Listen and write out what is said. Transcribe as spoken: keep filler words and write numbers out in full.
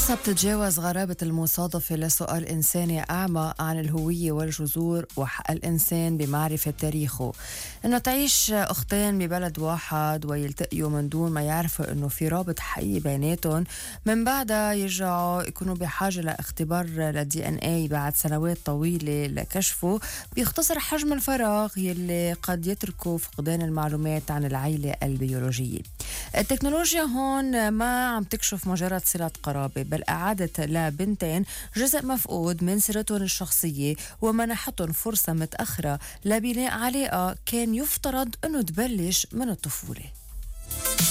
ناسا بتتجاوز غرابة المصادفة لسؤال إنساني أعمى عن الهوية والجذور وحق الإنسان بمعرفة تاريخه. إنه تعيش أختين ببلد واحد ويلتقيوا من دون ما يعرفوا إنه في رابط حقيقي بيناتهم، من بعدها يرجعوا يكونوا بحاجة لاختبار للدي إن إيه بعد سنوات طويلة لكشفه، بيختصر حجم الفراغ يلي قد يتركه فقدان المعلومات عن العيلة البيولوجية. التكنولوجيا هون ما عم تكشف مجرد صلة قرابة، بل أعادت لبنتين جزء مفقود من سيرتهم الشخصية ومنحتهم فرصة متأخرة لبناء علاقة كان يفترض أنه تبلش من الطفولة.